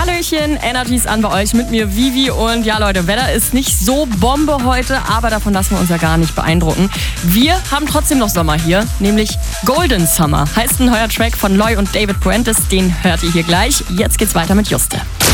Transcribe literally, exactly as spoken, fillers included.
Hallöchen, Energy ist an bei euch, mit mir Vivi und ja Leute, Wetter ist nicht so Bombe heute, aber davon lassen wir uns ja gar nicht beeindrucken. Wir haben trotzdem noch Sommer hier, nämlich Golden Summer, heißt ein neuer Track von Loy und David Puentes, den hört ihr hier gleich. Jetzt geht's weiter mit Juste.